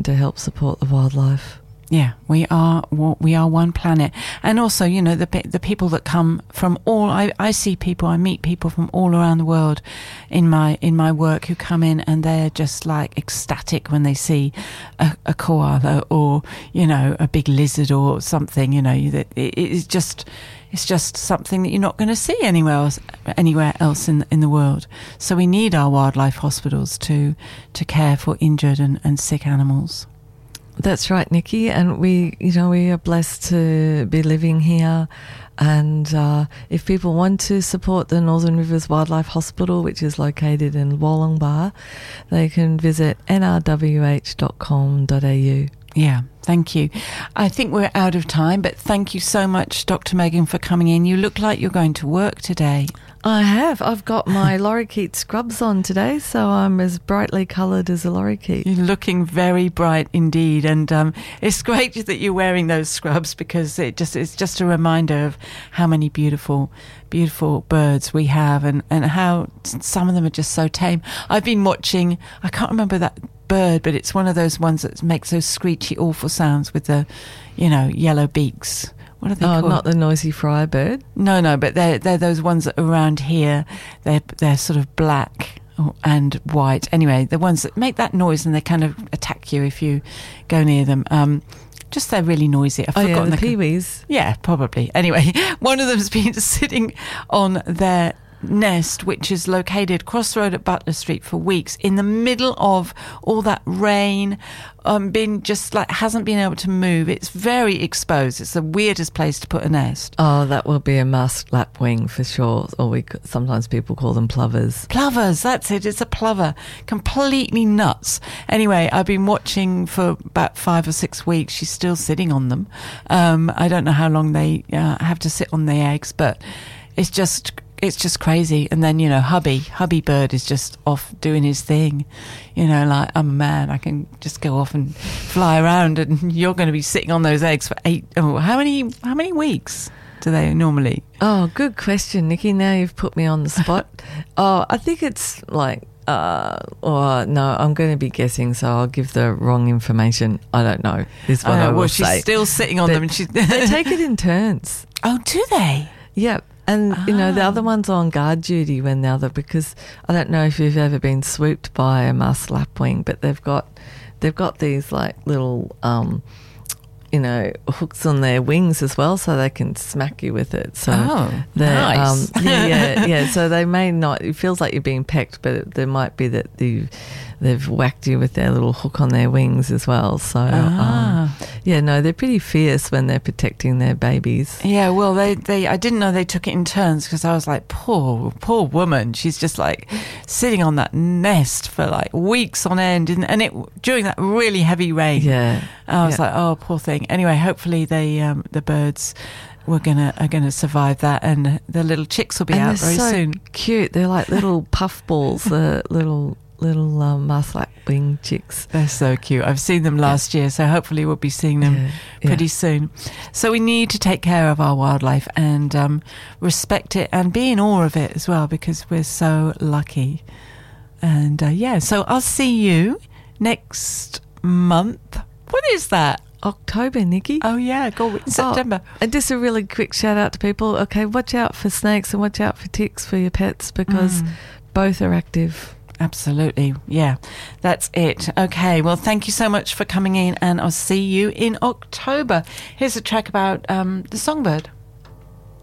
to help support the wildlife. Yeah, we are one planet. And also, you know, the people that come from all, I see people, I meet people from all around the world in my work who come in, and they're just like ecstatic when they see a koala or, you know, a big lizard or something, you know, it's just something that you're not going to see anywhere else in the world. So we need our wildlife hospitals to care for injured and sick animals. That's right, Nikki, and we are blessed to be living here, and if people want to support the Northern Rivers Wildlife Hospital, which is located in Wollongbar, they can visit nrwh.com.au. Yeah, thank you. I think we're out of time, but thank you so much, Dr. Megan, for coming in. You look like you're going to work today. I have. I've got my lorikeet scrubs on today, so I'm as brightly coloured as a lorikeet. You're looking very bright indeed, and it's great that you're wearing those scrubs, because it's just a reminder of how many beautiful birds we have, and how some of them are just so tame. I've been watching, I can't remember that bird, but it's one of those ones that makes those screechy, awful sounds with the, you know, yellow beaks. What are they called? Not the noisy friar bird? No, but they're those ones that are around here. They're sort of black and white. Anyway, the ones that make that noise and they kind of attack you if you go near them. Just they're really noisy. I've forgotten the peewees. Yeah, probably. Anyway, one of them's been sitting on their nest, which is located crossroad at Butler Street, for weeks in the middle of all that rain, been just like hasn't been able to move. It's very exposed. It's the weirdest place to put a nest. Oh, that will be a musk lapwing for sure, or sometimes people call them plovers. Plovers, that's it. It's a plover. Completely nuts. Anyway, I've been watching for about 5 or 6 weeks. She's still sitting on them. I don't know how long they have to sit on the eggs, but it's just crazy. And then, you know, hubby bird is just off doing his thing. You know, like, I'm a man, I can just go off and fly around, and you're going to be sitting on those eggs for how many weeks do they normally? Oh, good question, Nikki. Now you've put me on the spot. I think it's like, no, I'm going to be guessing, so I'll give the wrong information. I don't know, is what I will say. Well, she's still sitting on them. And they take it in turns. Oh, do they? Yep. And, you know, the other one's on guard duty because I don't know if you've ever been swooped by a musk lapwing, but they've got these like little, you know, hooks on their wings as well, so they can smack you with it. So nice. Yeah. So they may not, it feels like you're being pecked, but there might be that they've whacked you with their little hook on their wings as well. So, they're pretty fierce when they're protecting their babies. Yeah, well, they I didn't know they took it in turns, because I was like, poor woman. She's just like sitting on that nest for like weeks on end, and it during that really heavy rain. Yeah, I was like, oh, poor thing. Anyway, hopefully the birds are gonna survive that, and the little chicks will be out very soon. Cute. They're like little puffballs, the little musk lapwing chicks. They're so cute. I've seen them last year, so hopefully we'll be seeing them pretty soon. So we need to take care of our wildlife and respect it and be in awe of it as well, because we're so lucky. And so I'll see you next month. What is that? October, Nikki. Oh yeah, September. And just a really quick shout out to people. Okay, watch out for snakes and watch out for ticks for your pets, because both are active. Absolutely. Yeah, that's it. Okay, well, thank you so much for coming in, and I'll see you in October. Here's a track about the songbird.